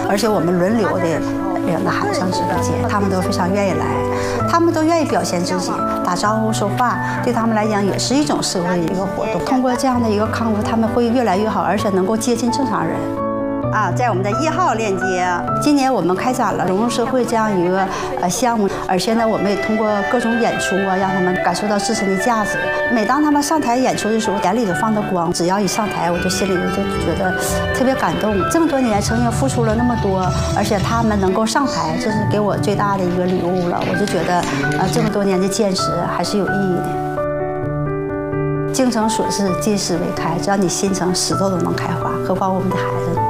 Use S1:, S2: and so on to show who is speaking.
S1: 而且我们轮流的领着孩子上直播间，他们都非常愿意来，他们都愿意表现自己，打招呼说话，对他们来讲也是一种社会的一个活动。通过这样的一个康复，他们会越来越好，而且能够接近正常人。在我们的1号链接，今年我们开展了融入社会这样一个项目，而且呢，我们也通过各种演出让他们感受到自身的价值。每当他们上台演出的时候，眼里就放着光，只要一上台，我就心里就觉得特别感动。这么多年，曾经付出了那么多，而且他们能够上台，这是给我最大的一个礼物了。我就觉得这么多年的坚持还是有意义的。精诚所至，金石为开，只要你心诚，石头都能开花，何况我们的孩子。